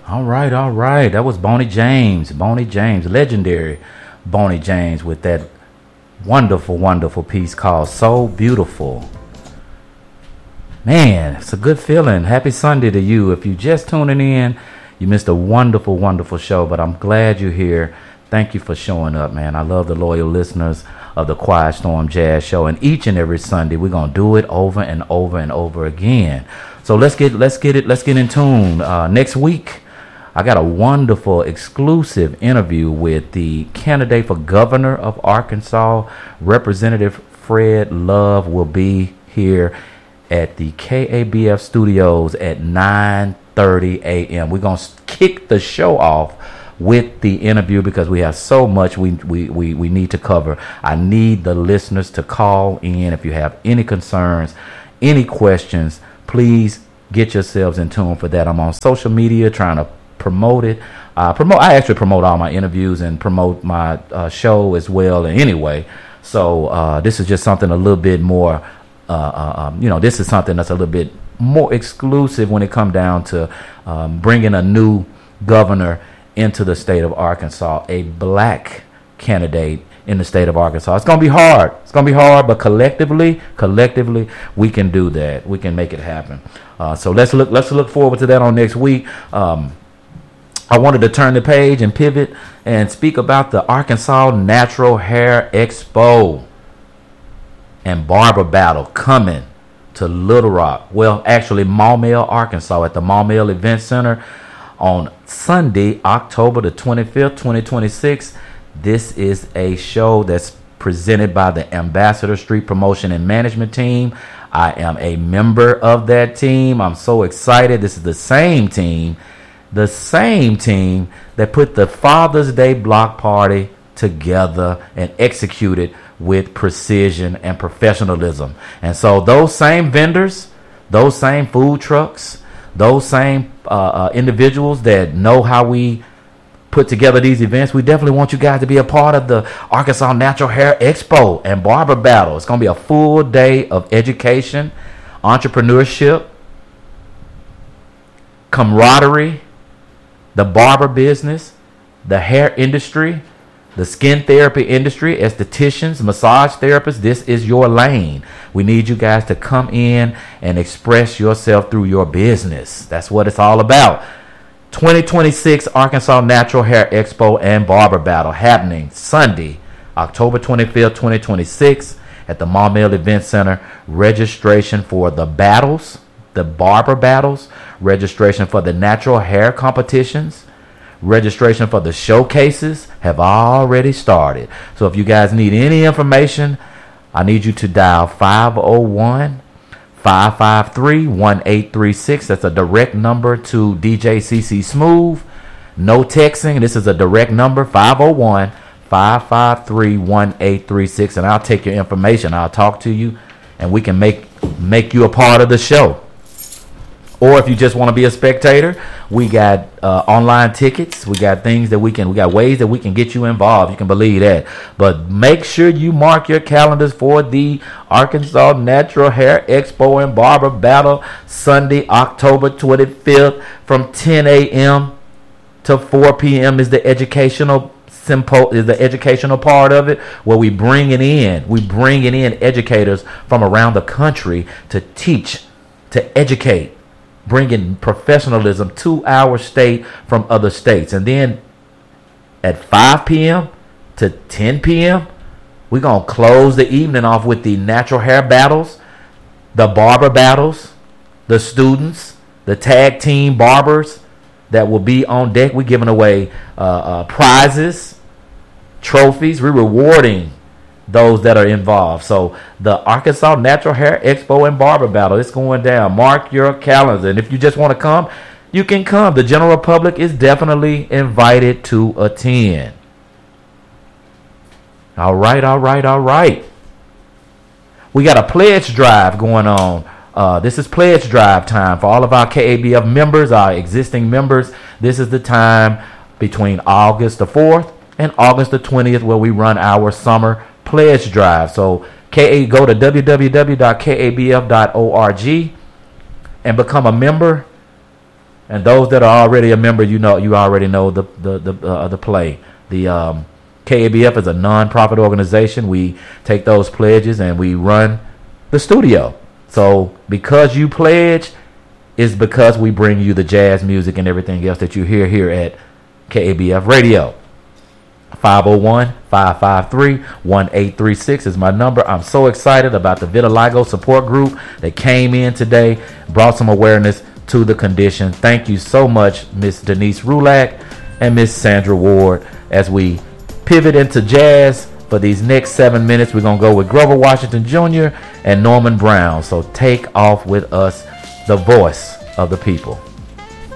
All right, all right. That was Boney James. Boney James, legendary Boney James, with that wonderful, wonderful piece called So Beautiful. Man, it's a good feeling. Happy Sunday to you. If you just tuning in, you missed a wonderful, wonderful show, but I'm glad you're here. Thank you for showing up, man. I love the loyal listeners of the Quiet Storm Jazz Show, and each and every Sunday we're gonna do it over and over and over again. So let's get in tune. Next week, I got a wonderful exclusive interview with the candidate for governor of Arkansas, Representative Fred Love. Will be here at the KABF studios at 9:30 a.m. We're gonna kick the show off with the interview because we have so much we need to cover. I need the listeners to call in if you have any concerns, any questions. Please get yourselves in tune for that. I'm on social media trying to promote it. I actually promote all my interviews and promote my show as well. Anyway, so this is just something a little bit more. This is something that's a little bit more exclusive when it comes down to bringing a new governor into the state of Arkansas, a black candidate in the state of Arkansas. It's going to be hard. But collectively, we can do that. We can make it happen. So let's look forward to that on next week. I wanted to turn the page and pivot and speak about the Arkansas Natural Hair Expo and barber battle coming to Little Rock. Well, actually, Maumelle, Arkansas, at the Maumelle Event Center on Sunday, October the 25th, 2026. This is a show that's presented by the Ambassador Street Promotion and Management Team. I am a member of that team. I'm so excited. This is the same team that put the Father's Day block party together and executed with precision and professionalism. And so those same vendors, those same food trucks, those same individuals that know how we put together these events, we definitely want you guys to be a part of the Arkansas Natural Hair Expo and Barber Battle. It's going to be a full day of education, entrepreneurship, camaraderie, the barber business, the hair industry, the skin therapy industry, estheticians, massage therapists. This is your lane. We need you guys to come in and express yourself through your business. That's what it's all about. 2026 Arkansas Natural Hair Expo and Barber Battle happening Sunday, October 25th, 2026 at the Maumelle Event Center. Registration for the battles, the barber battles, registration for the natural hair competitions, registration for the showcases have already started. So if you guys need any information, I need you to dial 501-553-1836. That's a direct number to DJ CC Smooth. No texting. This is a direct number, 501-553-1836. And I'll take your information. I'll talk to you and we can make you a part of the show. Or if you just want to be a spectator, we got online tickets. We got ways that we can get you involved. You can believe that. But make sure you mark your calendars for the Arkansas Natural Hair Expo and Barber Battle Sunday, October 25th from 10 a.m. to 4 p.m. is the educational part of it, where we bringing in educators from around the country to teach, to educate, bringing professionalism to our state from other states. And then at 5 p.m. to 10 p.m., we're going to close the evening off with the natural hair battles, the barber battles, the students, the tag team barbers that will be on deck. We're giving away prizes, trophies. We're rewarding those that are involved. So the Arkansas Natural Hair Expo and Barber Battle, it's going down. Mark your calendar. And if you just want to come, you can come. The general public is definitely invited to attend. All right. We got a pledge drive going on. This is pledge drive time for all of our KABF members, our existing members. This is the time between August the 4th and August the 20th where we run our summer pledge drive. So go to www.kabf.org and become a member And those that are already a member, you already know the play. The KABF is a non-profit organization. We take those pledges and we run the studio. So because you pledge, is because we bring you the jazz music and everything else that you hear here at KABF Radio. 501-553-1836 is my number. I'm so excited about the vitiligo support group that came in today, brought some awareness to the condition. Thank you so much, Miss Denise Rulak and Miss Sandra Ward. As we pivot into jazz for these next 7 minutes, we're going to go with Grover Washington Jr. and Norman Brown. So take off with us, the voice of the people.